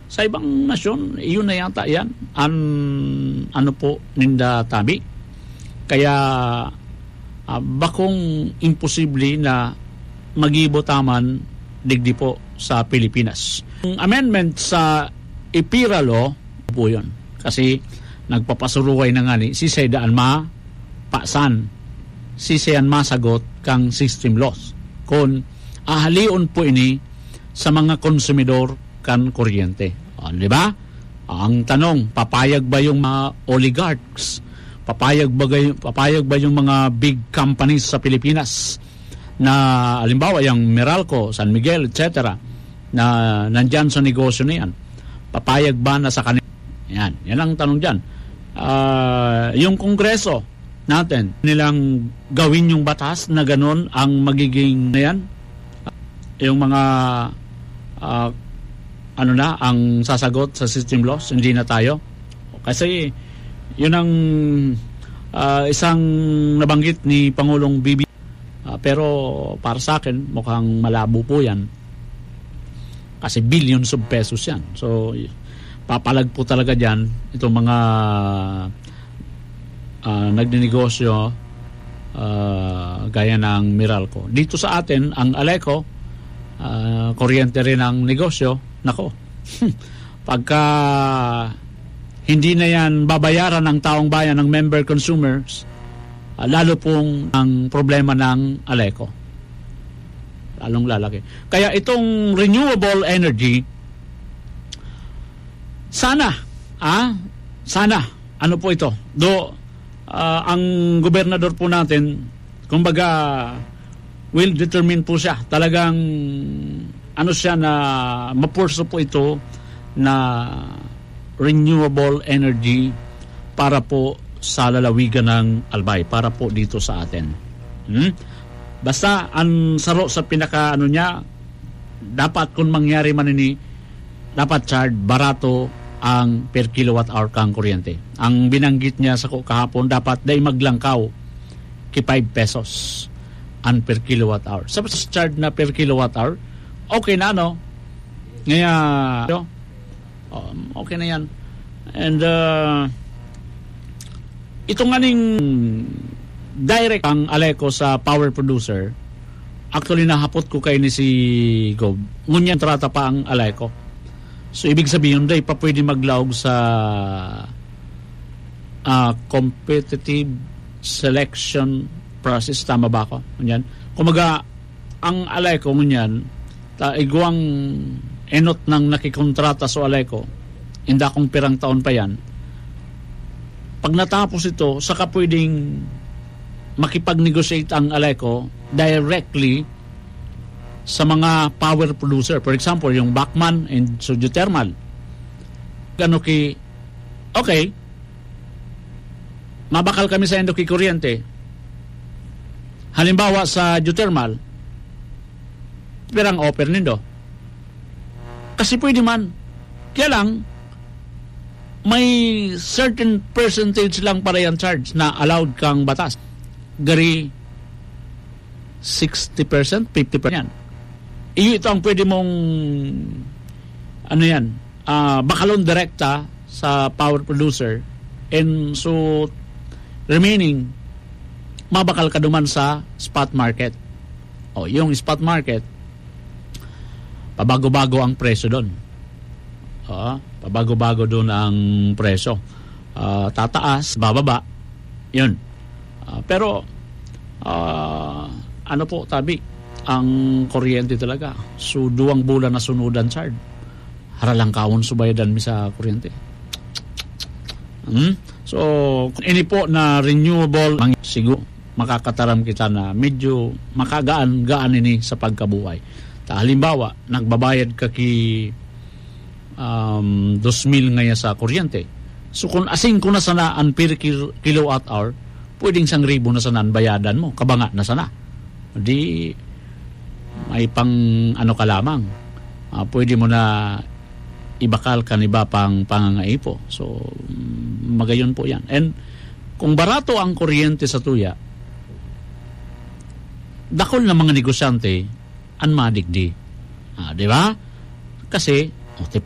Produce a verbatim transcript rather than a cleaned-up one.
Sa ibang nasyon, iyon na yata yan. An, ano po, ninda tabi. Kaya, uh, bakong imposible na magibotaman digdi po sa Pilipinas. Ang amendment sa I P I R A law po yun. Kasi nagpapasuruway na nga ni si Sedaan ma pasan si Seyan masagot kang system loss. Kung ahalion po ini sa mga konsumidor kan kuryente. O, di ba? Ang tanong, papayag ba yung mga oligarchs? Papayag ba, papayag ba yung mga big companies sa Pilipinas na halimbawa yung Meralco, San Miguel, et cetera na nandyan sa negosyo na yan? Papayag ba na sa kanila? Yan, yan ang tanong dyan. Uh, yung Kongreso natin, nilang gawin yung batas na ganon ang magiging na yan? Yung mga uh, ano na, ang sasagot sa system loss, hindi na tayo. Kasi yun ang uh, isang nabanggit ni Pangulong B B. Uh, pero para sa akin, mukhang malabo po yan. Kasi billions of pesos yan. So, papalag po talaga dyan itong mga uh, nagninegosyo uh, gaya ng Meralco. Dito sa atin, ang Aleco, uh, kuryente rin ang negosyo. Nako, pagka hindi na yan babayaran ng taong bayan, ng member consumers, uh, lalo pong ang problema ng Aleco. Lalong lalaki. Kaya itong renewable energy, sana, ah, sana, ano po ito? Do, uh, ang gobernador po natin, kumbaga, will determine po siya. Talagang, ano siya na, mapurso po ito na renewable energy para po sa lalawigan ng Albay, para po dito sa atin. Hmm? Basta, ang saro sa pinaka, ano niya, dapat kung mangyari man ini, dapat charge barato ang per kilowatt hour kang kuryente. Ang binanggit niya sa kahapon, dapat day maglangkaw ki five pesos ang per kilowatt hour. Sa charge na per kilowatt hour, okay na, no? Ngayon, um, okay na yan. And, uh, itong aning direct ang Aleco sa power producer, actually nahapot ko kay ni si Gob. Ngunyan trata pa ang Aleco. So, ibig sabihin, day pa pwede maglaog sa uh, competitive selection process. Tama ba ako? Ngunyan. Kumaga, ang Aleco, ngunyan, taigwang enot ng nakikontrata sa Aleco, hindi akong pirang taon pa yan. Pag natapos ito, saka pwedeng makipag-negotiate ang Aleco directly sa mga power producer. For example, yung Bachmann and so geothermal. Gano ki, okay, mabakal kami sa endoki kuryente. Halimbawa sa geothermal, pirang offer nindo. Kasi pwede man. Kaya lang, may certain percentage lang para yan charge na allowed kang batas. Gari sixty percent, fifty percent yan. Iyo ito ang pwede mong ano yan, uh, bakalon direkta sa power producer, and so remaining mabakal ka duman sa spot market. O yung spot market, pabago-bago ang presyo doon. Uh, pabago-bago doon ang presyo. Uh, tataas, bababa. Yun. Uh, pero uh, ano po, tabi, ang kuryente talaga. So, duwang bulan na sunudan charge. Haralang kawon subayadan mi sa kuryente. Hmm? So, kung ini po na renewable, siguro makakataram kita na medyo makagaan-gaan ini sa pagkabuhay. Ta, halimbawa, nagbabayad ka ki um, dos mil ngaya sa kuryente. So, kung asing ko na sana ang per kilowatt hour, pwedeng sang ribo na sana ang bayadan mo. Kabanga na sana. Di may pang ano ka lamang, uh, pwede mo na ibakal ka iba pang pangangaipo. So magayon po yan. And kung barato ang kuryente sa tuya, dakol na mga negosyante ang madigdi, ah, di ba? Kasi oh,